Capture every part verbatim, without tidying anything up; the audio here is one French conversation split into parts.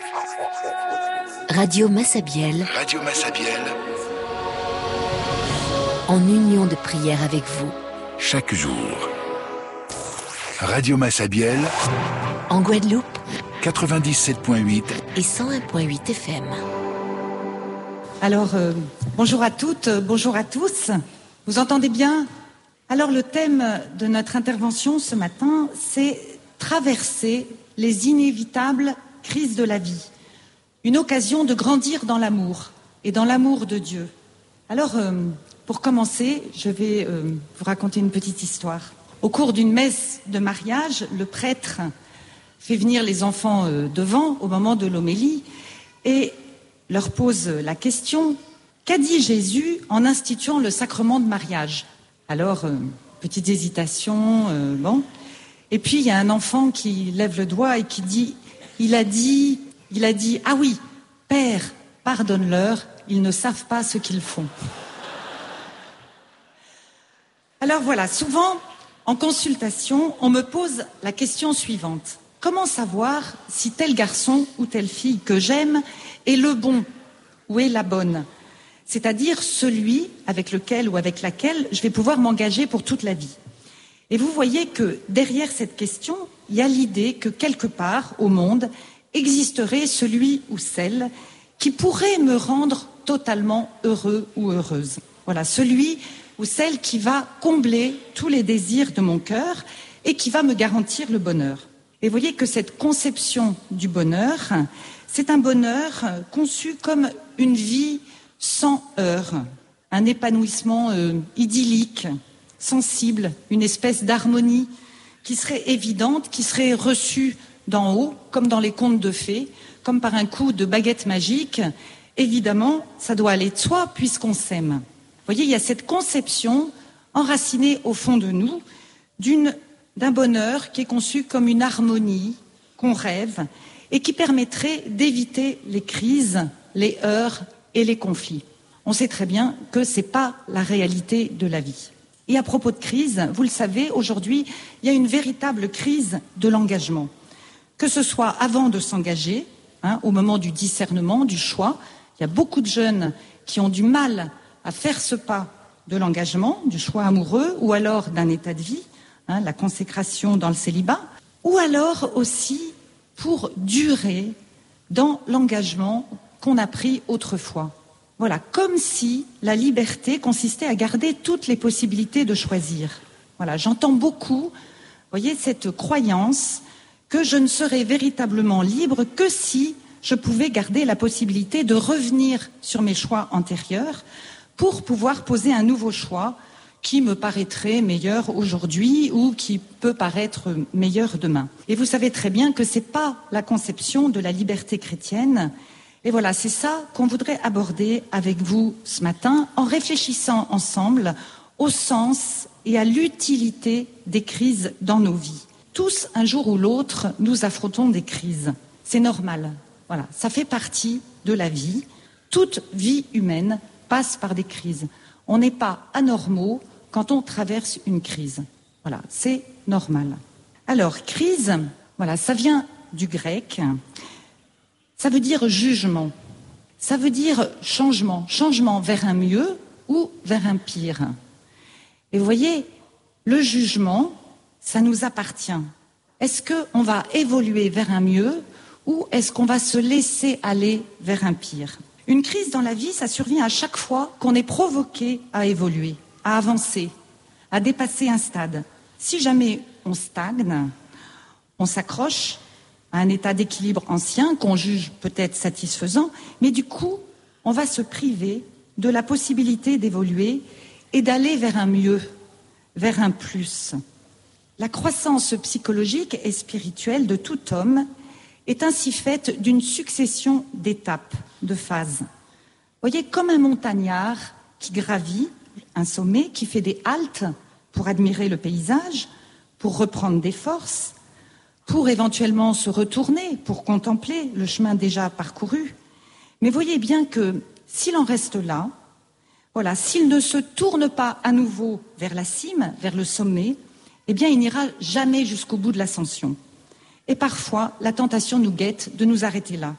Radio Massabielle. Radio Massabielle. En union de prière avec vous. Chaque jour. Radio Massabielle. En Guadeloupe. quatre-vingt-dix-sept virgule huit. Et cent un virgule huit F M. Alors, euh, bonjour à toutes, bonjour à tous. Vous entendez bien ? Alors, le thème de notre intervention ce matin, c'est traverser les inévitables crises de la vie. Une occasion de grandir dans l'amour et dans l'amour de Dieu. Alors, euh, pour commencer, je vais euh, vous raconter une petite histoire. Au cours d'une messe de mariage, le prêtre fait venir les enfants euh, devant au moment de l'homélie et leur pose la question « Qu'a dit Jésus en instituant le sacrement de mariage ?» Alors, euh, petite hésitation, euh, bon. Et puis, il y a un enfant qui lève le doigt et qui dit « Il a dit... » Il a dit « Ah oui, Père, pardonne-leur, ils ne savent pas ce qu'ils font. » Alors voilà, souvent, en consultation, on me pose la question suivante. Comment savoir si tel garçon ou telle fille que j'aime est le bon ou est la bonne ? C'est-à-dire celui avec lequel ou avec laquelle je vais pouvoir m'engager pour toute la vie. Et vous voyez que derrière cette question, il y a l'idée que quelque part au monde, existerait celui ou celle qui pourrait me rendre totalement heureux ou heureuse. Voilà, celui ou celle qui va combler tous les désirs de mon cœur et qui va me garantir le bonheur. Et vous voyez que cette conception du bonheur, c'est un bonheur conçu comme une vie sans heurts, un épanouissement euh, idyllique, sensible, une espèce d'harmonie qui serait évidente, qui serait reçue d'en haut, comme dans les contes de fées, comme par un coup de baguette magique. Évidemment, ça doit aller de soi puisqu'on s'aime. Vous voyez, il y a cette conception enracinée au fond de nous d'une, d'un bonheur qui est conçu comme une harmonie qu'on rêve et qui permettrait d'éviter les crises, les heurts et les conflits. On sait très bien que ce n'est pas la réalité de la vie. Et à propos de crise, vous le savez, aujourd'hui, il y a une véritable crise de l'engagement. Que ce soit avant de s'engager, hein, au moment du discernement, du choix, il y a beaucoup de jeunes qui ont du mal à faire ce pas de l'engagement, du choix amoureux, ou alors d'un état de vie, hein, la consécration dans le célibat, ou alors aussi pour durer dans l'engagement qu'on a pris autrefois. Voilà, comme si la liberté consistait à garder toutes les possibilités de choisir. Voilà, j'entends beaucoup, vous voyez, cette croyance que je ne serais véritablement libre que si je pouvais garder la possibilité de revenir sur mes choix antérieurs pour pouvoir poser un nouveau choix qui me paraîtrait meilleur aujourd'hui ou qui peut paraître meilleur demain. Et vous savez très bien que ce n'est pas la conception de la liberté chrétienne. Et voilà, c'est ça qu'on voudrait aborder avec vous ce matin en réfléchissant ensemble au sens et à l'utilité des crises dans nos vies. Tous, un jour ou l'autre, nous affrontons des crises. C'est normal. Voilà, ça fait partie de la vie. Toute vie humaine passe par des crises. On n'est pas anormaux quand on traverse une crise. Voilà, c'est normal. Alors, crise, voilà, ça vient du grec. Ça veut dire jugement. Ça veut dire changement. Changement vers un mieux ou vers un pire. Et vous voyez, le jugement, ça nous appartient. Est-ce qu'on va évoluer vers un mieux ou est-ce qu'on va se laisser aller vers un pire ? Une crise dans la vie, ça survient à chaque fois qu'on est provoqué à évoluer, à avancer, à dépasser un stade. Si jamais on stagne, on s'accroche à un état d'équilibre ancien qu'on juge peut-être satisfaisant, mais du coup, on va se priver de la possibilité d'évoluer et d'aller vers un mieux, vers un plus. La croissance psychologique et spirituelle de tout homme est ainsi faite d'une succession d'étapes, de phases. Vous voyez, comme un montagnard qui gravit un sommet, qui fait des haltes pour admirer le paysage, pour reprendre des forces, pour éventuellement se retourner, pour contempler le chemin déjà parcouru. Mais voyez bien que s'il en reste là, voilà, s'il ne se tourne pas à nouveau vers la cime, vers le sommet, eh bien, il n'ira jamais jusqu'au bout de l'ascension. Et parfois, la tentation nous guette de nous arrêter là.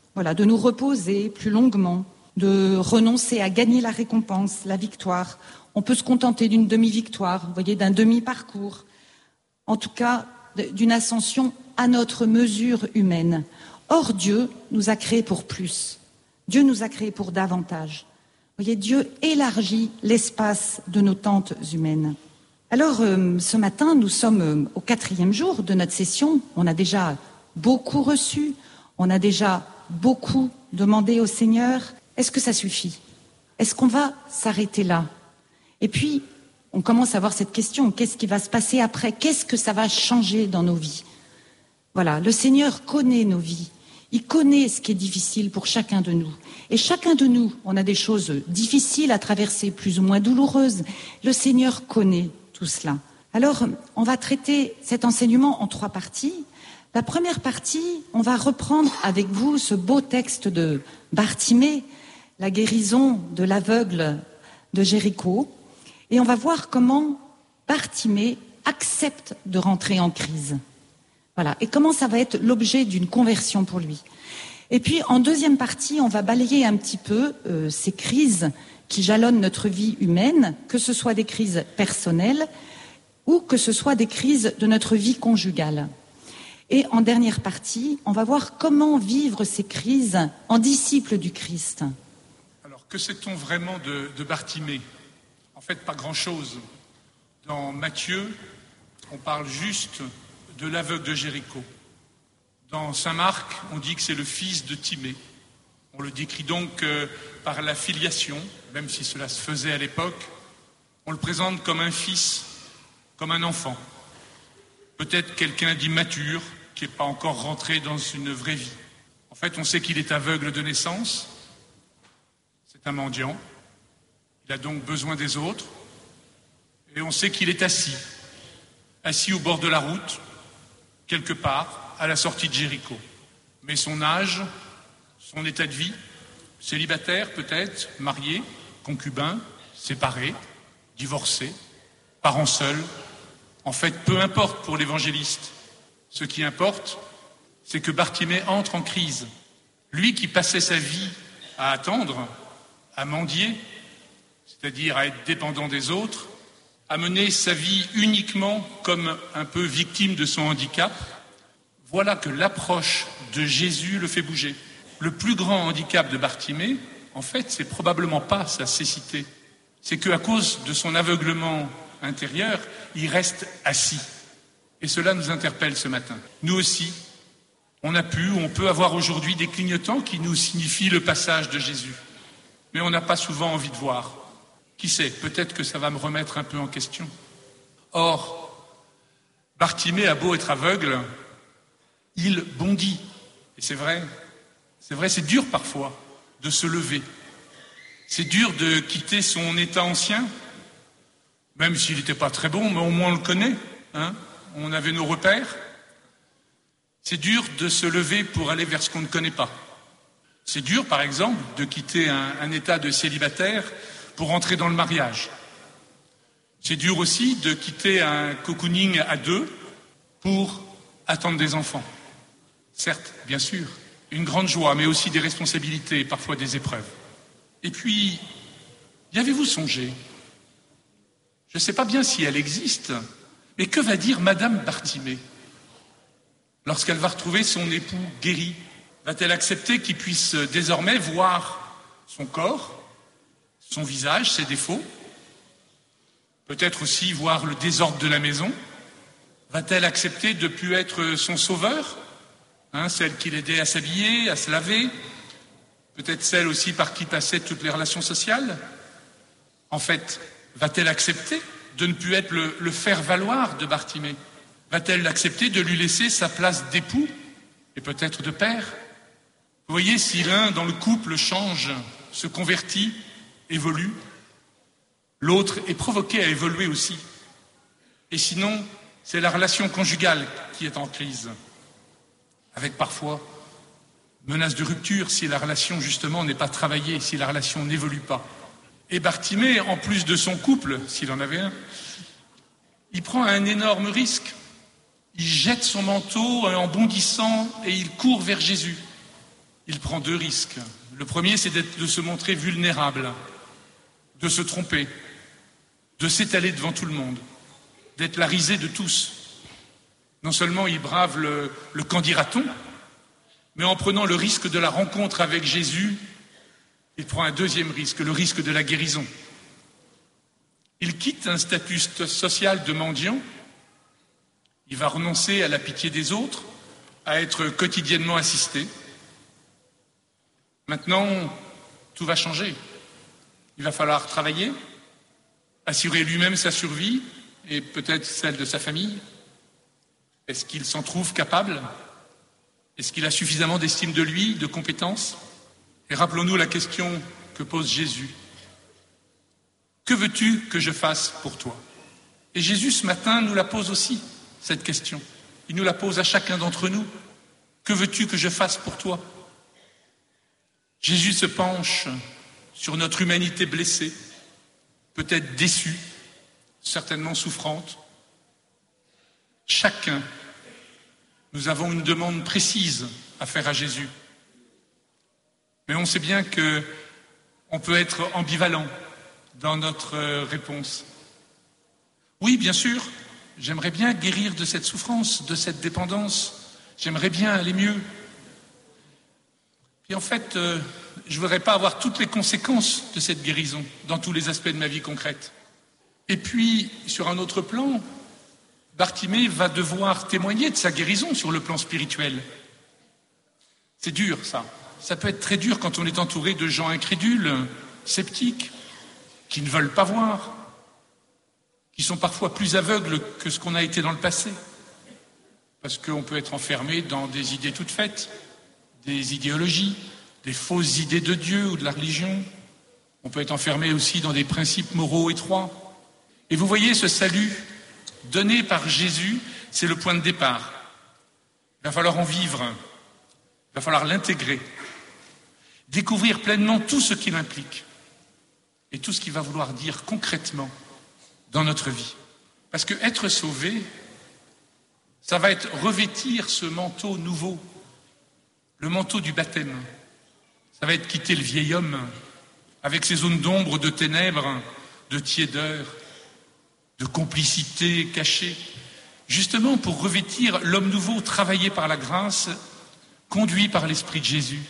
voilà, de nous reposer plus longuement, de renoncer à gagner la récompense, la victoire. On peut se contenter d'une demi-victoire, vous voyez, d'un demi-parcours. En tout cas, d'une ascension à notre mesure humaine. Or, Dieu nous a créés pour plus. Dieu nous a créés pour davantage. Vous voyez, Dieu élargit l'espace de nos tentes humaines. Alors, euh, ce matin, nous sommes euh, au quatrième jour de notre session. On a déjà beaucoup reçu, on a déjà beaucoup demandé au Seigneur. Est-ce que ça suffit? Est-ce qu'on va s'arrêter là? Et puis, on commence à avoir cette question, qu'est-ce qui va se passer après? Qu'est-ce que ça va changer dans nos vies? Voilà, le Seigneur connaît nos vies. Il connaît ce qui est difficile pour chacun de nous. Et chacun de nous, on a des choses difficiles à traverser, plus ou moins douloureuses. Le Seigneur connaît tout cela. Alors, on va traiter cet enseignement en trois parties. La première partie, on va reprendre avec vous ce beau texte de Bartimée, la guérison de l'aveugle de Jéricho. Et on va voir comment Bartimée accepte de rentrer en crise. Voilà. Et comment ça va être l'objet d'une conversion pour lui. Et puis, en deuxième partie, on va balayer un petit peu euh, ces crises qui jalonnent notre vie humaine, que ce soit des crises personnelles ou que ce soit des crises de notre vie conjugale. Et en dernière partie, on va voir comment vivre ces crises en disciples du Christ. Alors, que sait-on vraiment de, de Bartimée? En fait, pas grand-chose. Dans Matthieu, on parle juste de l'aveugle de Jéricho. Dans Saint Marc, on dit que c'est le fils de Timée. On le décrit donc euh, par la filiation, même si cela se faisait à l'époque. On le présente comme un fils, comme un enfant. Peut-être quelqu'un d'immature, qui n'est pas encore rentré dans une vraie vie. En fait, on sait qu'il est aveugle de naissance. C'est un mendiant. Il a donc besoin des autres. Et on sait qu'il est assis, assis au bord de la route, quelque part, à la sortie de Jéricho. Mais son âge, son état de vie, célibataire peut-être, marié, concubin, séparé, divorcé, parent seul, en fait, peu importe pour l'évangéliste. Ce qui importe, c'est que Bartimée entre en crise. Lui qui passait sa vie à attendre, à mendier, c'est-à-dire à être dépendant des autres, à mener sa vie uniquement comme un peu victime de son handicap, voilà que l'approche de Jésus le fait bouger. Le plus grand handicap de Bartimée, en fait, c'est probablement pas sa cécité. C'est qu'à cause de son aveuglement intérieur, il reste assis. Et cela nous interpelle ce matin. Nous aussi, on a pu, on peut avoir aujourd'hui des clignotants qui nous signifient le passage de Jésus. Mais on n'a pas souvent envie de voir. Qui sait, peut-être que ça va me remettre un peu en question. Or, Bartimée a beau être aveugle, il bondit. Et c'est vrai, c'est vrai, c'est dur parfois de se lever. C'est dur de quitter son état ancien, même s'il n'était pas très bon, mais au moins on le connaît, hein. On avait nos repères. C'est dur de se lever pour aller vers ce qu'on ne connaît pas. C'est dur, par exemple, de quitter un, un état de célibataire pour entrer dans le mariage. C'est dur aussi de quitter un cocooning à deux pour attendre des enfants. Certes, bien sûr, une grande joie, mais aussi des responsabilités et parfois des épreuves. Et puis, y avez-vous songé? Je ne sais pas bien si elle existe, mais que va dire Madame Bartimée lorsqu'elle va retrouver son époux guéri? Va-t-elle accepter qu'il puisse désormais voir son corps, son visage, ses défauts? Peut-être aussi voir le désordre de la maison? Va-t-elle accepter de ne plus être son sauveur, hein, celle qui l'aidait à s'habiller, à se laver? Peut-être celle aussi par qui passaient toutes les relations sociales? En fait, va-t-elle accepter de ne plus être le, le faire-valoir de Bartimée? Va-t-elle accepter de lui laisser sa place d'époux et peut-être de père? Vous voyez, si l'un dans le couple change, se convertit, évolue, l'autre est provoqué à évoluer aussi. Et sinon, c'est la relation conjugale qui est en crise, avec parfois menace de rupture si la relation justement n'est pas travaillée, si la relation n'évolue pas. Et Bartimée, en plus de son couple, s'il en avait un, il prend un énorme risque. Il jette son manteau en bondissant et il court vers Jésus. il prend deux risques. Le premier, c'est d'être, de se montrer vulnérable, de se tromper, de s'étaler devant tout le monde, d'être la risée de tous. Non seulement il brave le, le qu'en dira-t-on, mais en prenant le risque de la rencontre avec Jésus, il prend un deuxième risque, le risque de la guérison. Il quitte un statut social de mendiant, il va renoncer à la pitié des autres, à être quotidiennement assisté. Maintenant, tout va changer. Il va falloir travailler, assurer lui-même sa survie et peut-être celle de sa famille. Est-ce qu'il s'en trouve capable? Est-ce qu'il a suffisamment d'estime de lui, de compétences? Et rappelons-nous la question que pose Jésus. Que veux-tu que je fasse pour toi? Et Jésus, ce matin, nous la pose aussi, cette question. Il nous la pose à chacun d'entre nous. Que veux-tu que je fasse pour toi? Jésus se penche sur notre humanité blessée, peut-être déçue, certainement souffrante. Chacun, nous avons une demande précise à faire à Jésus. Mais on sait bien qu'on peut être ambivalent dans notre réponse. Oui, bien sûr, j'aimerais bien guérir de cette souffrance, de cette dépendance. J'aimerais bien aller mieux. Puis en fait, euh, je ne voudrais pas avoir toutes les conséquences de cette guérison dans tous les aspects de ma vie concrète. Et puis, sur un autre plan, Bartimée va devoir témoigner de sa guérison sur le plan spirituel. C'est dur, ça. Ça peut être très dur quand on est entouré de gens incrédules, sceptiques, qui ne veulent pas voir, qui sont parfois plus aveugles que ce qu'on a été dans le passé. Parce qu'on peut être enfermé dans des idées toutes faites, des idéologies, des fausses idées de Dieu ou de la religion. On peut être enfermé aussi dans des principes moraux étroits. Et vous voyez, ce salut donné par Jésus, c'est le point de départ. Il va falloir en vivre, il va falloir l'intégrer, découvrir pleinement tout ce qu'il implique et tout ce qu'il va vouloir dire concrètement dans notre vie. Parce que être sauvé, ça va être revêtir ce manteau nouveau, le manteau du baptême. Ça va être quitter le vieil homme avec ses zones d'ombre, de ténèbres, de tiédeur, de complicité cachée, justement pour revêtir l'homme nouveau travaillé par la grâce, conduit par l'Esprit de Jésus.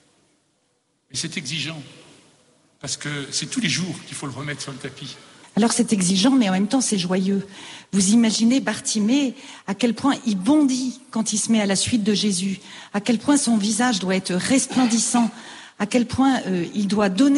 Et c'est exigeant, parce que c'est tous les jours qu'il faut le remettre sur le tapis. Alors c'est exigeant, mais en même temps c'est joyeux. Vous imaginez Bartimée, à quel point il bondit quand il se met à la suite de Jésus, à quel point son visage doit être resplendissant, à quel point euh, il doit donner